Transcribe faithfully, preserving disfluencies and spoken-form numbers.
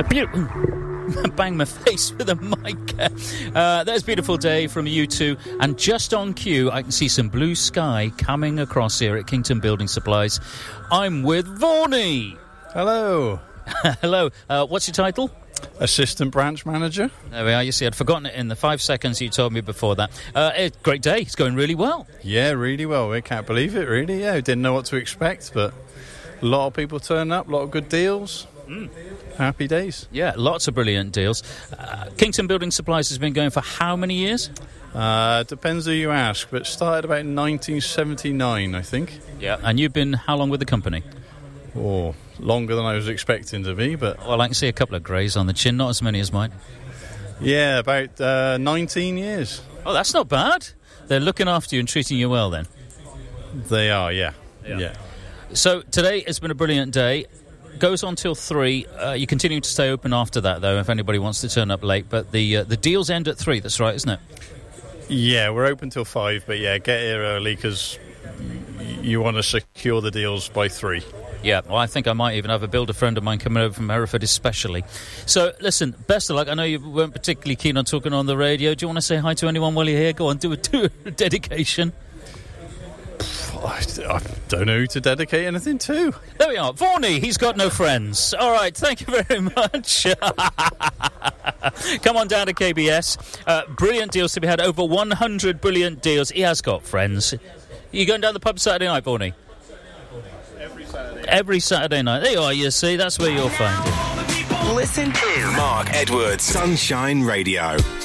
A beautiful... Bang my face with a mic. Uh, there's Beautiful Day from U two, and just on cue I can see some blue sky coming across here at Kington Building Supplies. I'm with Vorney. Hello. Hello. Uh, what's your title? Assistant Branch Manager. There we are. You see, I'd forgotten it in the five seconds you told me before that. Uh, it, great day. It's going really well. Yeah, really well. We can't believe it, really. Yeah, we didn't know what to expect, but a lot of people turn up, a lot of good deals. Mm. Happy days. Yeah, lots of brilliant deals. Uh, Kington Building Supplies has been going for how many years? Uh, depends who you ask, but started about nineteen seventy-nine, I think. Yeah, and you've been how long with the company? Oh, longer than I was expecting to be, but... Well, I can see a couple of greys on the chin, not as many as mine. Yeah, about uh, nineteen years. Oh, that's not bad. They're looking after you and treating you well, then? They are, yeah. Yeah. yeah. So, today has been a brilliant day. Goes on till three. Uh, you continue to stay open after that, though, if anybody wants to turn up late. But the uh, the deals end at three. That's right, isn't it? Yeah, we're open till five. But yeah, get here early because you want to secure the deals by three. Yeah, well, I think I might even have a builder friend of mine coming over from Hereford especially. So, listen, best of luck. I know you weren't particularly keen on talking on the radio. Do you want to say hi to anyone while you're here? Go on, do a, do a dedication. I, I don't know who to dedicate anything to. There we are. Vorney, he's got no friends. All right, thank you very much. Come on down to K B S. Uh, brilliant deals to be had. Over one hundred brilliant deals. He has got friends. You going down the pub Saturday night, Vorney? Every Saturday. Every Saturday night. There you are, you see. That's where you'll find it. Listen to Mark Edwards, Sunshine Radio.